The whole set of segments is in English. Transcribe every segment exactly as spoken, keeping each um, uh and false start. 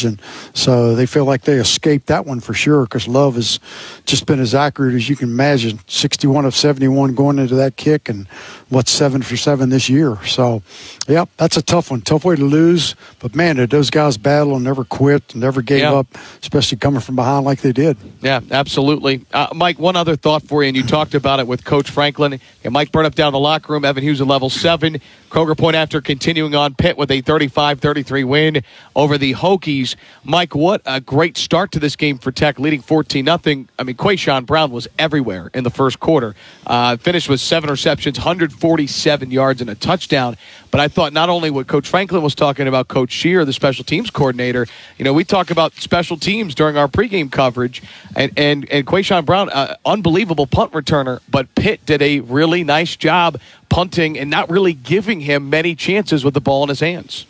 and so they feel like they escaped that one for sure because Love has just been as accurate as you can imagine, sixty-one of seventy-one going into that kick, and what's seven for seven this year. So, yeah, that's a tough one, tough way to lose. But, man, did those guys battle and never quit, never gave yeah. up, especially coming from behind like they did. Yeah, absolutely. Uh, Mike, one other thought for you, and you talked about it with Coach Franklin. And Mike Burnop down the locker room, Evan Hughes at level seven. Kroger Point after continuing on, Pitt with a thirty-five thirty-three win over the Hokies. Mike, what a great start to this game for Tech, leading fourteen nothing. I mean, Quayshawn Brown was everywhere in the first quarter. Uh, finished with seven receptions, one hundred forty-seven yards, and a touchdown. But I thought not only what Coach Franklin was talking about, Coach Shear, the special teams coordinator, you know, we talk about special teams during our pregame coverage, and, and, and Quayshawn Brown, uh, unbelievable punt returner, but Pitt did a really nice job punting and not really giving him many chances with the ball in his hands.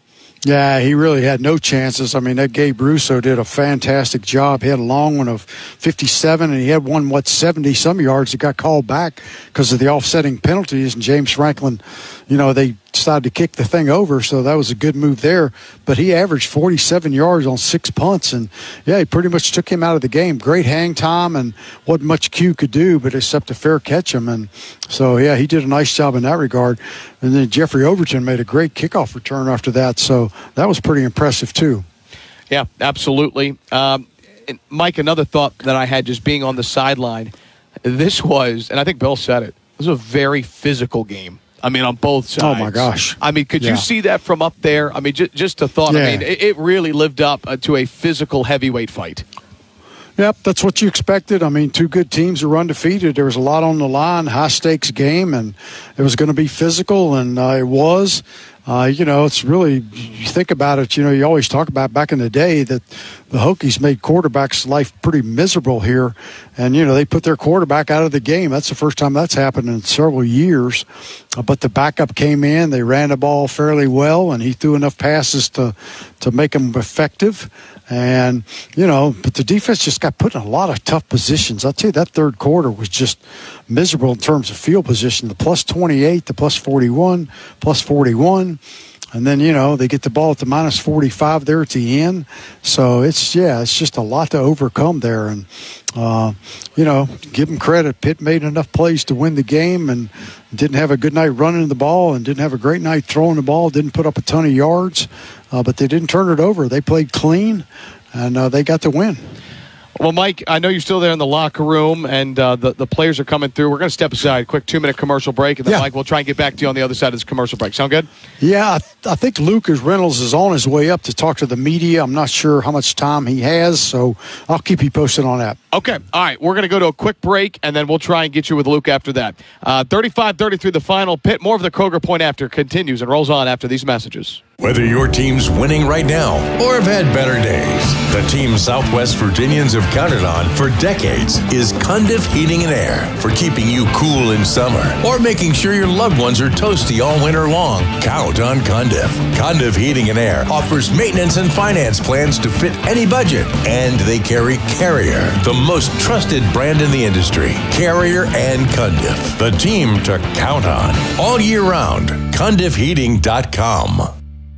Yeah, he really had no chances. I mean, that Gabe Russo did a fantastic job. He had a long one of fifty-seven, and he had one, what, seventy-some yards that got called back because of the offsetting penalties. And James Franklin, you know, they decided to kick the thing over, so that was a good move there. But he averaged forty-seven yards on six punts, and, yeah, he pretty much took him out of the game. Great hang time, and wasn't much Q could do but except to fair catch him. And so, yeah, he did a nice job in that regard. And then Jeffrey Overton made a great kickoff return after that, so that was pretty impressive too. Yeah, absolutely. Um, and Mike, another thought that I had just being on the sideline, this was, and I think Bill said it, this was a very physical game. I mean, on both sides. Oh, my gosh. I mean, could yeah. you see that from up there? I mean, just, just a thought. Yeah. I mean, it, it really lived up uh, to a physical heavyweight fight. Yep, that's what you expected. I mean, two good teams are undefeated. There was a lot on the line, high-stakes game, and it was going to be physical, and uh, it was. Uh, you know, it's really, you think about it, you know, you always talk about back in the day that the Hokies made quarterbacks' life pretty miserable here. And, you know, they put their quarterback out of the game. That's the first time that's happened in several years. Uh, but the backup came in. They ran the ball fairly well, and he threw enough passes to, to make them effective. And, you know, but the defense just got put in a lot of tough positions. I'll tell you, that third quarter was just miserable in terms of field position. The plus twenty-eight, the plus forty-one, plus forty-one. And then, you know, they get the ball at the minus forty-five there at the end. So it's, yeah, it's just a lot to overcome there. And, uh, you know, give them credit. Pitt made enough plays to win the game and didn't have a good night running the ball and didn't have a great night throwing the ball, didn't put up a ton of yards, uh, but they didn't turn it over. They played clean, and uh, they got the win. Well, Mike, I know you're still there in the locker room, and uh, the, the players are coming through. We're going to step aside, quick two-minute commercial break, and then, yeah. Mike, we'll try and get back to you on the other side of this commercial break. Sound good? Yeah, I, th- I think Lucas Reynolds is on his way up to talk to the media. I'm not sure how much time he has, so I'll keep you posted on that. Okay. All right. We're going to go to a quick break, and then we'll try and get you with Luke after that. Uh, thirty-five thirty-three the final. Pitt, more of the Kroger Point after continues and rolls on after these messages. Whether your team's winning right now or have had better days, the team Southwest Virginians have counted on for decades is Cundiff Heating and Air for keeping you cool in summer or making sure your loved ones are toasty all winter long. Count on Cundiff. Cundiff Heating and Air offers maintenance and finance plans to fit any budget, and they carry Carrier, the most trusted brand in the industry. Carrier and Cundiff, the team to count on all year round. Cundiff Heating dot com.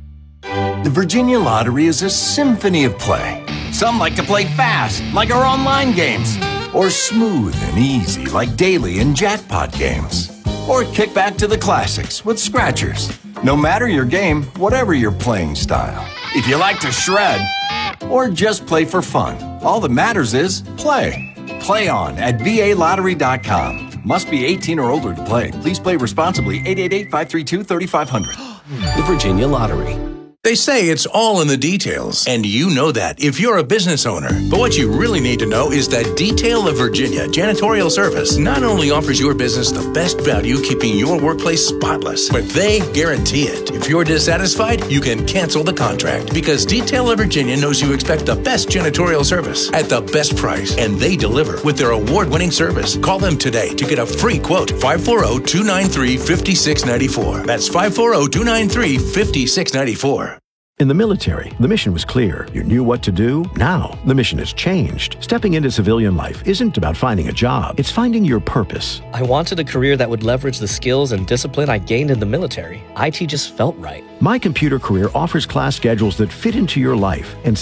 The Virginia Lottery is a symphony of play. Some like to play fast, like our online games, or smooth and easy, like daily and jackpot games, or kick back to the classics with scratchers. No matter your game, whatever your playing style. If you like to shred, or just play for fun, all that matters is play. Play on at V A lottery dot com. Must be eighteen or older to play. Please play responsibly. eight eight eight, five three two, three five zero zero. The Virginia Lottery. They say it's all in the details, and you know that if you're a business owner. But what you really need to know is that Detail of Virginia Janitorial Service not only offers your business the best value keeping your workplace spotless, but they guarantee it. If you're dissatisfied, you can cancel the contract because Detail of Virginia knows you expect the best janitorial service at the best price, and they deliver with their award-winning service. Call them today to get a free quote. five four zero, two nine three, five six nine four. That's five four zero, two nine three, five six nine four. In the military, the mission was clear. You knew what to do. Now, the mission has changed. Stepping into civilian life isn't about finding a job. It's finding your purpose. I wanted a career that would leverage the skills and discipline I gained in the military. I T just felt right. My Computer Career offers class schedules that fit into your life and